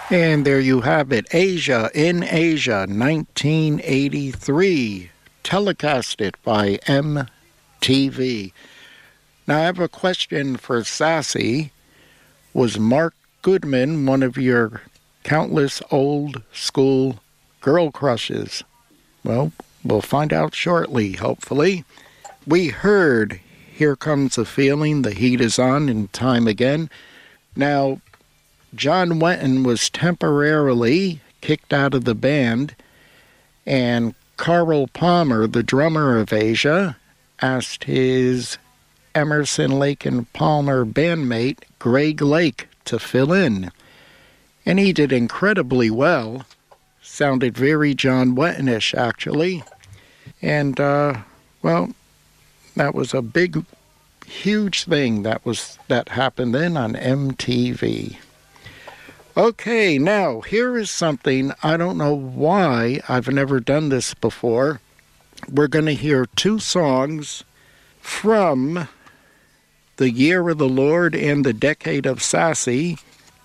And there you have it, Asia in Asia, 1983, telecasted by MTV. Now I have a question for Sassy. Was Mark Goodman one of your countless old school girl crushes? Well, we'll find out shortly, hopefully. We heard Here Comes a Feeling, The Heat Is On, and Time Again. Now, John Wetton was temporarily kicked out of the band, and Carl Palmer, the drummer of Asia, asked his Emerson, Lake and Palmer bandmate, Greg Lake, to fill in. And he did incredibly well. Sounded very John Wetton-ish, actually. And, well, that was a big, huge thing that happened then on MTV. Okay, now, here is something, I don't know why I've never done this before. We're going to hear two songs from the Year of the Lord and the Decade of Sassy,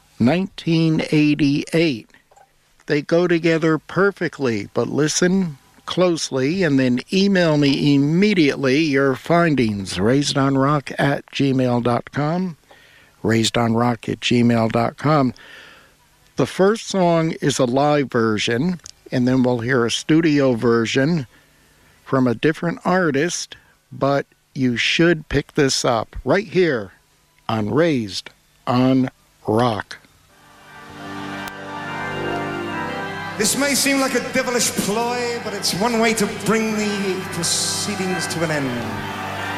1988. They go together perfectly, but listen closely and then email me immediately your findings. raisedonrock@gmail.com. raisedonrock@gmail.com. The first song is a live version, and then we'll hear a studio version from a different artist, but you should pick this up right here on Raised on Rock. This may seem like a devilish ploy, but it's one way to bring the proceedings to an end.